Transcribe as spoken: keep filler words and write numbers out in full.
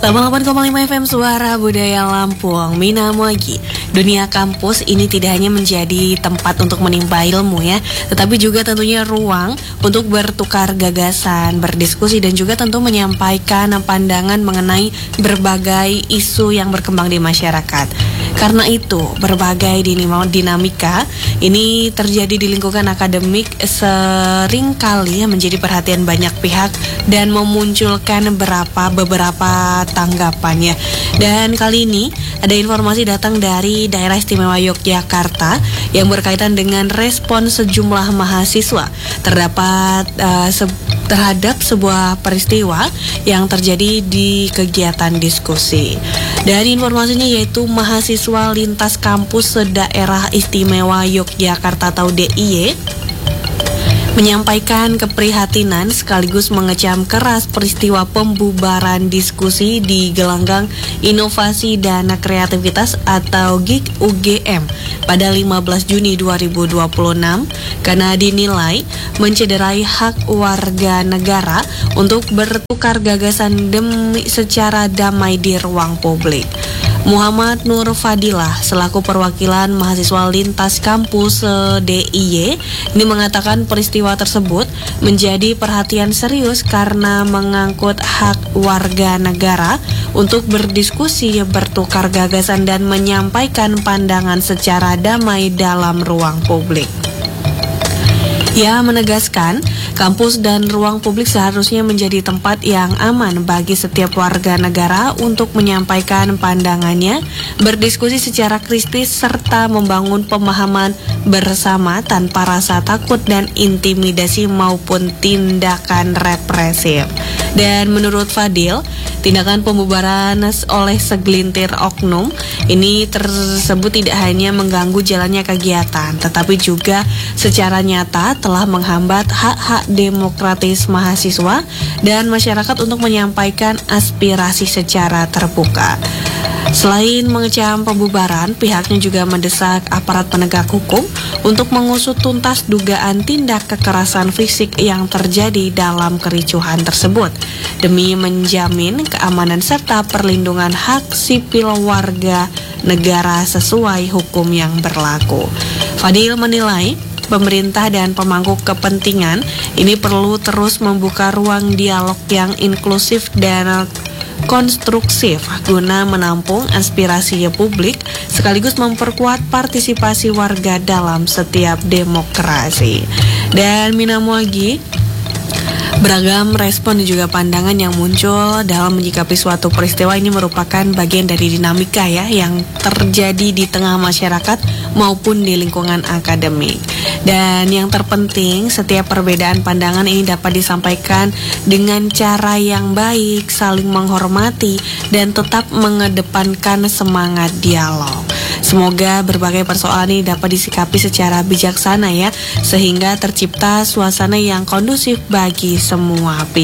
delapan puluh delapan koma lima F M Suara Budaya Lampung. Mina Muagi. Dunia kampus ini tidak hanya menjadi tempat untuk menimba ilmu ya, tetapi juga tentunya ruang untuk bertukar gagasan, berdiskusi dan juga tentu menyampaikan pandangan mengenai berbagai isu yang berkembang di masyarakat. Karena itu, berbagai dinamika ini terjadi di lingkungan akademik seringkali menjadi perhatian banyak pihak dan memunculkan beberapa beberapa tanggapannya. Dan kali ini ada informasi datang dari Daerah Istimewa Yogyakarta yang berkaitan dengan respon sejumlah mahasiswa terdapat uh, se- terhadap sebuah peristiwa yang terjadi di kegiatan diskusi. Dari informasinya yaitu mahasiswa lintas kampus se-Daerah Istimewa Yogyakarta atau D I Y menyampaikan keprihatinan sekaligus mengecam keras peristiwa pembubaran diskusi di Gelanggang Inovasi dan Kreativitas atau G I K U G M pada lima belas Juni dua ribu dua puluh enam karena dinilai mencederai hak warga negara untuk bertukar gagasan demi secara damai di ruang publik. Muhammad Nur Fadilah selaku perwakilan mahasiswa lintas kampus D I Y ini mengatakan peristiwa tersebut menjadi perhatian serius karena mengangkut hak warga negara untuk berdiskusi, bertukar gagasan dan menyampaikan pandangan secara damai dalam ruang publik. Ia menegaskan, kampus dan ruang publik seharusnya menjadi tempat yang aman bagi setiap warga negara untuk menyampaikan pandangannya, berdiskusi secara kritis, serta membangun pemahaman bersama tanpa rasa takut dan intimidasi maupun tindakan represif. Dan menurut Fadil, tindakan pembubaran oleh segelintir oknum ini tersebut tidak hanya mengganggu jalannya kegiatan, tetapi juga secara nyata telah menghambat hak-hak demokratis mahasiswa dan masyarakat untuk menyampaikan aspirasi secara terbuka. Selain mengecam pembubaran, pihaknya juga mendesak aparat penegak hukum untuk mengusut tuntas dugaan tindak kekerasan fisik yang terjadi dalam kericuhan tersebut demi menjamin keamanan serta perlindungan hak sipil warga negara sesuai hukum yang berlaku. Fadil menilai pemerintah dan pemangku kepentingan ini perlu terus membuka ruang dialog yang inklusif dan konstruktif guna menampung aspirasi publik sekaligus memperkuat partisipasi warga dalam setiap demokrasi. Dan Mina Muagi, beragam respon dan juga pandangan yang muncul dalam menyikapi suatu peristiwa ini merupakan bagian dari dinamika ya yang terjadi di tengah masyarakat maupun di lingkungan akademik. Dan yang terpenting, setiap perbedaan pandangan ini dapat disampaikan dengan cara yang baik, saling menghormati, dan tetap mengedepankan semangat dialog. Semoga berbagai persoalan ini dapat disikapi secara bijaksana ya, sehingga tercipta suasana yang kondusif bagi semua pihak.